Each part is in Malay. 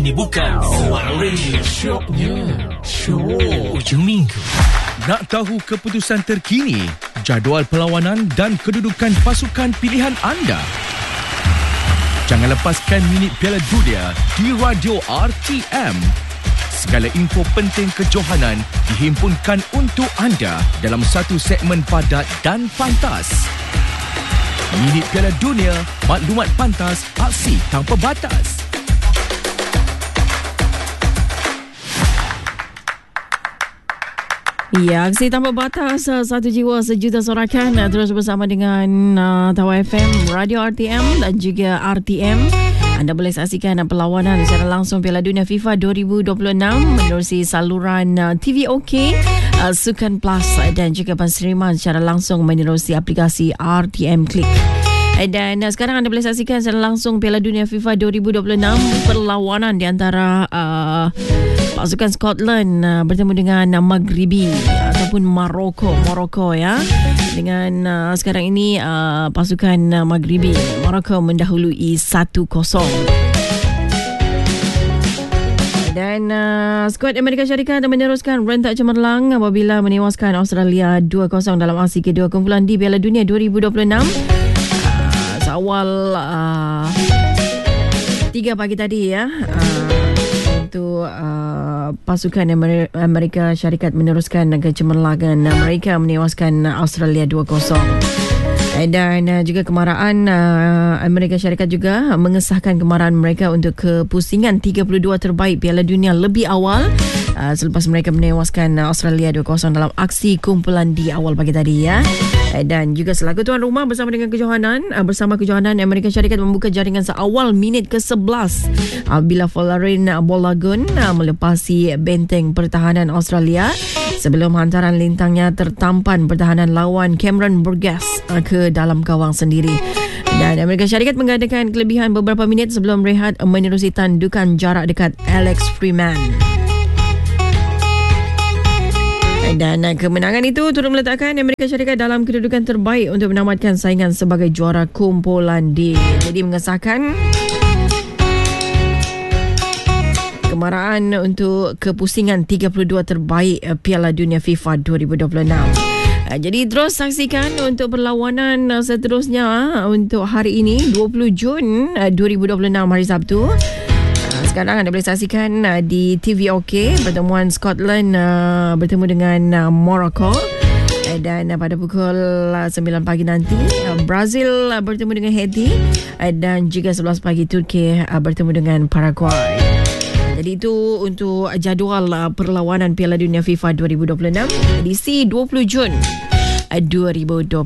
Ini bukan Suara Syoknya Show Ujung Minggu. Nak tahu keputusan terkini, jadual perlawanan dan kedudukan pasukan pilihan anda? Jangan lepaskan minit Piala Dunia di Radio RTM. Segala info penting kejohanan dihimpunkan untuk anda dalam satu segmen padat dan pantas. Minit Piala Dunia, maklumat pantas, aksi tanpa batas. Ya, aksi tanpa batas, satu jiwa sejuta sorakan. Terus bersama dengan Tawa FM, Radio RTM dan juga RTM. Anda boleh saksikan perlawanan secara langsung Piala Dunia FIFA 2026 menerusi saluran TV OK, Sukan Plus dan juga penseriman secara langsung menerusi aplikasi RTM Click. Dan sekarang anda boleh saksikan secara langsung Piala Dunia FIFA 2026 perlawanan di antara pasukan Scotland bertemu dengan Maghribi ataupun Morocco ya. Dengan sekarang ini pasukan Maghribi, Morocco mendahului 1-0. Dan skuad Amerika Syarikat meneruskan rentak cemerlang apabila menewaskan Australia 2-0 dalam aksi kedua kumpulan di Piala Dunia 2026. Awal 3 pagi tadi ya, untuk pasukan Amerika Syarikat meneruskan kecemerlangan mereka menewaskan Australia 2-0. Dan juga kemarahan Amerika Syarikat juga mengesahkan kemarahan mereka untuk kepusingan 32 terbaik Piala Dunia lebih awal selepas mereka menewaskan Australia 2-0 dalam aksi kumpulan di awal pagi tadi ya. Dan juga selaku tuan rumah bersama kejohanan Amerika Syarikat membuka jaringan seawal minit ke-11 bila Folarin Balogun melepasi benteng pertahanan Australia sebelum hantaran lintangnya tertampan pertahanan lawan Cameron Burgess ke dalam gawang sendiri. Dan Amerika Syarikat mengadakan kelebihan beberapa minit sebelum rehat menerusi tandukan jarak dekat Alex Freeman. Dan kemenangan itu turut meletakkan Amerika Syarikat dalam kedudukan terbaik untuk menamatkan saingan sebagai juara kumpulan D. Jadi mengesahkan kemarahan untuk kepusingan 32 terbaik Piala Dunia FIFA 2026. Jadi terus saksikan untuk perlawanan seterusnya untuk hari ini 20 Jun 2026 hari Sabtu. Sekarang anda boleh saksikan di TV OK pertemuan Scotland bertemu dengan Morocco. Dan pada pukul 9 pagi nanti Brazil bertemu dengan Haiti, dan juga 11 pagi Turki bertemu dengan Paraguay. Jadi itu untuk jadual perlawanan Piala Dunia FIFA 2026 edisi 20 Jun 2026.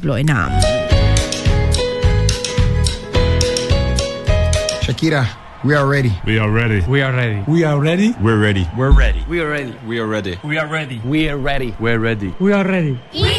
Shakira, we are ready. We are ready. We are ready. We are ready. We're ready. We're ready. We are ready. We are ready. We are ready. We are ready. We're ready. We are ready. We